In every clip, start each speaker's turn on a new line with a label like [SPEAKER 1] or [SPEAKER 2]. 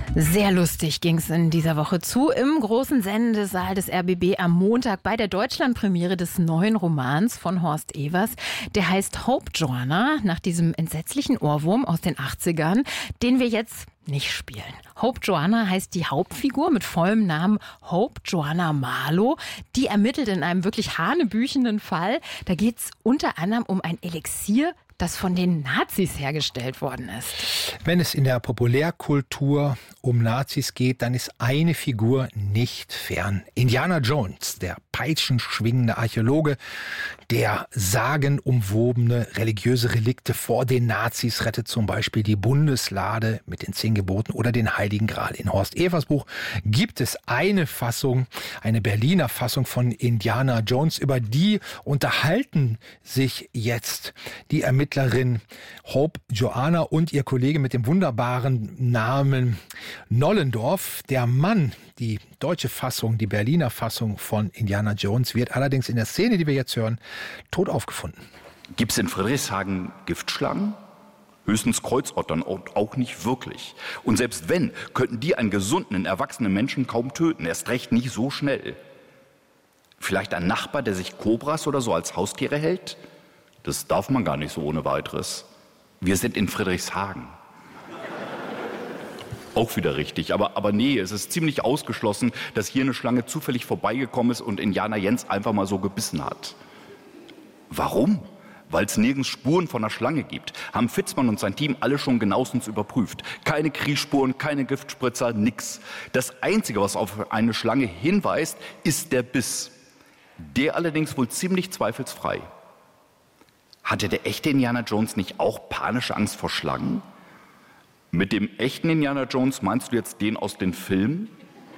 [SPEAKER 1] Sehr lustig ging es in dieser Woche zu im großen Sendesaal des RBB am Montag bei der Deutschlandpremiere des neuen Romans von Horst Ewers. Der heißt Hope Joanna, nach diesem entsetzlichen Ohrwurm aus den 80ern, den wir jetzt nicht spielen. Hope Joanna heißt die Hauptfigur mit vollem Namen Hope Joanna Marlowe. Die ermittelt in einem wirklich hanebüchenden Fall. Da geht es unter anderem um ein Elixier, das von den Nazis hergestellt worden ist.
[SPEAKER 2] Wenn es in der Populärkultur um Nazis geht, dann ist eine Figur nicht fern. Indiana Jones, der peitschenschwingende Archäologe, der sagenumwobene religiöse Relikte vor den Nazis rettet, zum Beispiel die Bundeslade mit den 10 Geboten oder den Heiligen Gral. In Horst Ewers Buch gibt es eine Fassung, eine Berliner Fassung von Indiana Jones. Über die unterhalten sich jetzt die Ermittlerin Hope Joanna und ihr Kollege mit dem wunderbaren Namen Nollendorf. Der Mann, die deutsche Fassung, die Berliner Fassung von Indiana Jones, wird allerdings in der Szene, die wir jetzt hören, tot aufgefunden.
[SPEAKER 3] Gibt es in Friedrichshagen Giftschlangen? Höchstens Kreuzottern und auch nicht wirklich. Und selbst wenn, könnten die einen gesunden, erwachsenen Menschen kaum töten. Erst recht nicht so schnell. Vielleicht ein Nachbar, der sich Kobras oder so als Haustiere hält? Das darf man gar nicht so ohne weiteres. Wir sind in Friedrichshagen. Auch wieder richtig, aber nee, es ist ziemlich ausgeschlossen, dass hier eine Schlange zufällig vorbeigekommen ist und Indiana Jens einfach mal so gebissen hat. Warum? Weil es nirgends Spuren von einer Schlange gibt. Haben Fitzmann und sein Team alle schon genauestens überprüft. Keine Kriechspuren, keine Giftspritzer, nix. Das Einzige, was auf eine Schlange hinweist, ist der Biss. Der allerdings wohl ziemlich zweifelsfrei. Hatte der echte Indiana Jones nicht auch panische Angst vor Schlangen? Mit dem echten Indiana Jones meinst du jetzt den aus den Filmen?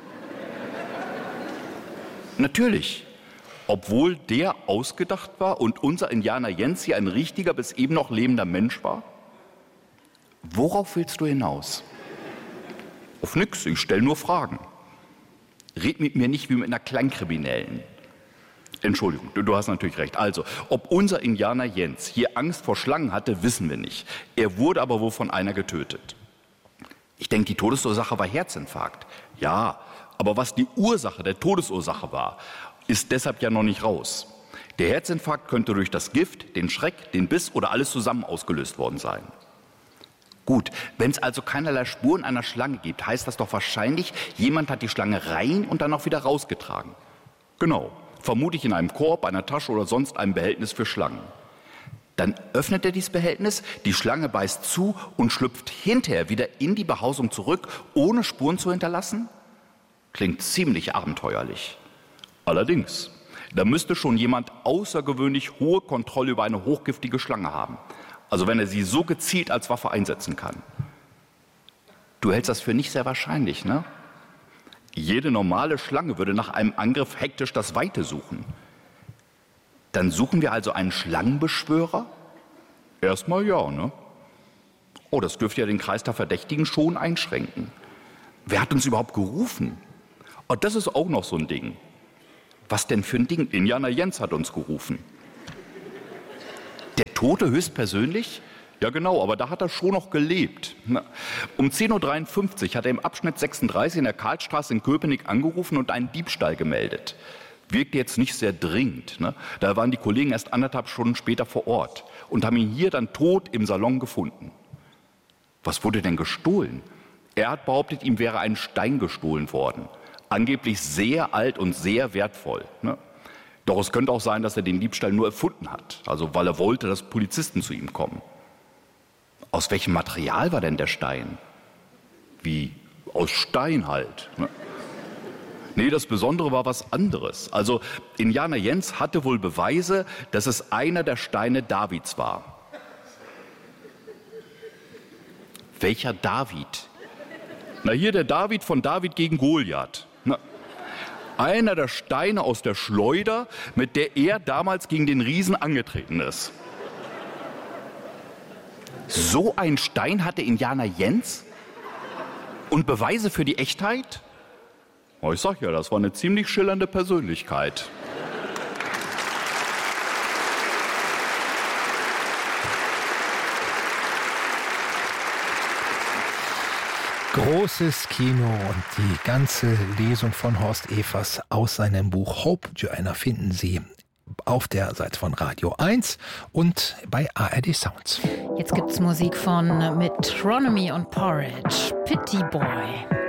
[SPEAKER 3] Natürlich. Obwohl der ausgedacht war und unser Indiana Jens hier ein richtiger bis eben noch lebender Mensch war? Worauf willst du hinaus? Auf nix, ich stelle nur Fragen. Red mit mir nicht wie mit einer Kleinkriminellen. Entschuldigung, du hast natürlich recht. Also, ob unser Indiana Jens hier Angst vor Schlangen hatte, wissen wir nicht. Er wurde aber wohl von einer getötet. Ich denke, die Todesursache war Herzinfarkt. Ja, aber was die Ursache der Todesursache war, ist deshalb ja noch nicht raus. Der Herzinfarkt könnte durch das Gift, den Schreck, den Biss oder alles zusammen ausgelöst worden sein. Gut, wenn es also keinerlei Spuren einer Schlange gibt, heißt das doch wahrscheinlich, jemand hat die Schlange rein und dann auch wieder rausgetragen. Genau, vermutlich in einem Korb, einer Tasche oder sonst einem Behältnis für Schlangen. Dann öffnet er dieses Behältnis, die Schlange beißt zu und schlüpft hinterher wieder in die Behausung zurück, ohne Spuren zu hinterlassen? Klingt ziemlich abenteuerlich. Allerdings, da müsste schon jemand außergewöhnlich hohe Kontrolle über eine hochgiftige Schlange haben. Also wenn er sie so gezielt als Waffe einsetzen kann. Du hältst das für nicht sehr wahrscheinlich, ne? Jede normale Schlange würde nach einem Angriff hektisch das Weite suchen. Dann suchen wir also einen Schlangenbeschwörer? Erstmal ja, ne? Oh, das dürfte ja den Kreis der Verdächtigen schon einschränken. Wer hat uns überhaupt gerufen? Oh, das ist auch noch so ein Ding. Was denn für ein Ding? Indiana Jens hat uns gerufen. Der Tote höchstpersönlich? Ja genau, aber da hat er schon noch gelebt. Um 10.53 Uhr hat er im Abschnitt 36 in der Karlstraße in Köpenick angerufen und einen Diebstahl gemeldet. Wirkte jetzt nicht sehr dringend. Ne? Da waren die Kollegen erst 1,5 Stunden später vor Ort und haben ihn hier dann tot im Salon gefunden. Was wurde denn gestohlen? Er hat behauptet, ihm wäre ein Stein gestohlen worden. Angeblich sehr alt und sehr wertvoll. Ne? Doch es könnte auch sein, dass er den Diebstahl nur erfunden hat. Also weil er wollte, dass Polizisten zu ihm kommen. Aus welchem Material war denn der Stein? Wie? Aus Stein halt. Ne? Nee, das Besondere war was anderes. Also Indiana Jens hatte wohl Beweise, dass es einer der Steine Davids war. Welcher David? Na hier der David von David gegen Goliath. Na, einer der Steine aus der Schleuder, mit der er damals gegen den Riesen angetreten ist. So ein Stein hatte Indiana Jens? Und Beweise für die Echtheit? Oh, ich sag ja, das war eine ziemlich schillernde Persönlichkeit.
[SPEAKER 2] Großes Kino und die ganze Lesung von Horst Evers aus seinem Buch Hope Joanna finden Sie auf der Seite von Radio 1 und bei ARD Sounds.
[SPEAKER 1] Jetzt gibt's Musik von Metronomy und Porridge, Pity Boy.